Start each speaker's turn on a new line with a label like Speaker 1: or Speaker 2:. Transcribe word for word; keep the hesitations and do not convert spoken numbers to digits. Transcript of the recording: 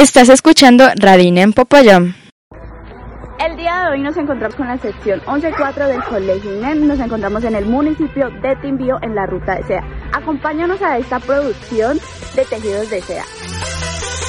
Speaker 1: Estás escuchando Radina en Popayán.
Speaker 2: El día de hoy nos encontramos con la sección once cuatro del Colegio INEM. Nos encontramos en el municipio de Timbío, en la ruta de seda. Acompáñanos a esta producción de tejidos de seda.